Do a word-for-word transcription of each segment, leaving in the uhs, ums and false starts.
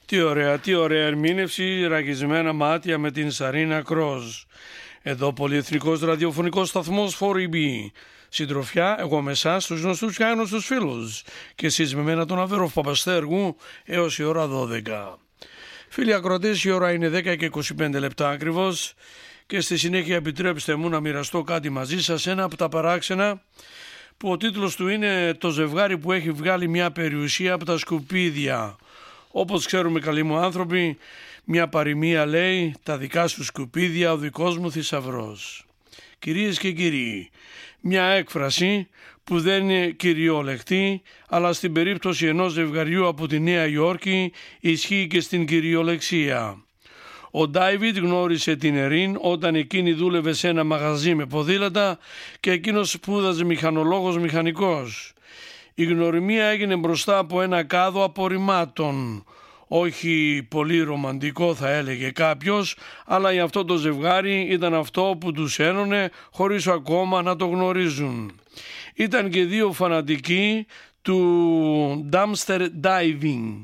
Τι ωραία, τι ωραία ερμήνευση, ραγισμένα μάτια με την Σαρίνα Κρόζ. Εδώ πολυεθνικός ραδιοφωνικός σταθμός φορ ι μπι. Συντροφιά, εγώ με εσάς, τους γνωστούς και άγνωστους φίλους. Και εσείς με μένα τον Αβέροφ Παπαστέργου έως η ώρα δώδεκα. Φίλοι ακροατές, η ώρα είναι δέκα και είκοσι πέντε λεπτά ακριβώς. Και στη συνέχεια επιτρέψτε μου να μοιραστώ κάτι μαζί σας, ένα από τα παράξενα που ο τίτλος του είναι «Το ζευγάρι που έχει βγάλει μια περιουσία από τα σκουπίδια». Όπως ξέρουμε καλοί μου άνθρωποι, μια παροιμία λέει «Τα δικά σου σκουπίδια, ο δικός μου θησαυρός». Κυρίες και κύριοι, μια έκφραση που δεν είναι κυριολεκτή, αλλά στην περίπτωση ενός ζευγαριού από τη Νέα Υόρκη ισχύει και στην κυριολεξία. Ο Ντάιβιντ γνώρισε την Ερήν όταν εκείνη δούλευε σε ένα μαγαζί με ποδήλατα και εκείνος σπούδαζε μηχανολόγος μηχανικός. Η γνωριμία έγινε μπροστά από ένα κάδο απορριμμάτων. Όχι πολύ ρομαντικό θα έλεγε κάποιος, αλλά για αυτό το ζευγάρι ήταν αυτό που τους ένωνε χωρίς ακόμα να το γνωρίζουν. Ήταν και δύο φανατικοί του dumpster diving.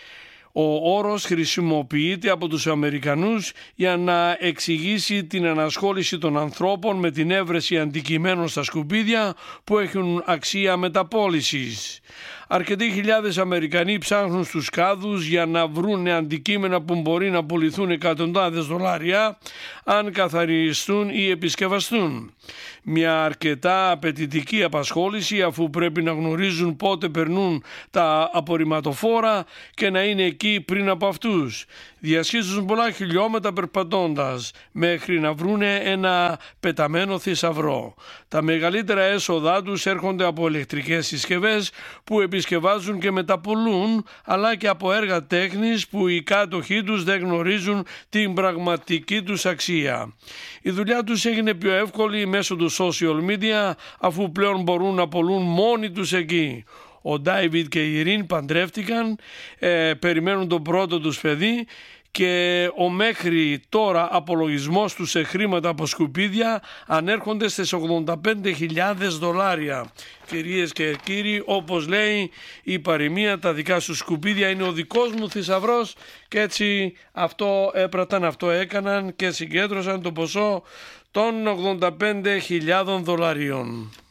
Ο όρος χρησιμοποιείται από τους Αμερικανούς για να εξηγήσει την ανασχόληση των ανθρώπων με την έβρεση αντικειμένων στα σκουπίδια που έχουν αξία μεταπώλησης. Αρκετοί χιλιάδες Αμερικανοί ψάχνουν στους κάδους για να βρουν αντικείμενα που μπορεί να πουληθούν εκατοντάδες δολάρια αν καθαριστούν ή επισκευαστούν. Μια αρκετά απαιτητική απασχόληση, αφού πρέπει να γνωρίζουν πότε περνούν τα απορριμματοφόρα και να είναι εκεί πριν από αυτούς. Διασχίζουν πολλά χιλιόμετρα περπατώντας μέχρι να βρούνε ένα πεταμένο θησαυρό. Τα μεγαλύτερα έσοδά τους έρχονται από ηλεκτρικές συσκευές που επισκευάζουν και μεταπουλούν, αλλά και από έργα τέχνης που οι κάτοχοί τους δεν γνωρίζουν την πραγματική τους αξία. Η δουλειά τους έγινε πιο εύκολη μέσω του social media, αφού πλέον μπορούν να πουλούν μόνοι τους εκεί. Ο Ντάιβιντ και η Ερήν παντρεύτηκαν, ε, περιμένουν το πρώτο τους παιδί και ο μέχρι τώρα απολογισμός τους σε χρήματα από σκουπίδια ανέρχονται στις ογδόντα πέντε χιλιάδες δολάρια. Κυρίες και κύριοι, όπως λέει η παροιμία, τα δικά σου σκουπίδια είναι ο δικός μου θησαυρός, και έτσι αυτό έπραταν, αυτό έκαναν και συγκέντρωσαν το ποσό των ογδόντα πέντε χιλιάδων δολαρίων.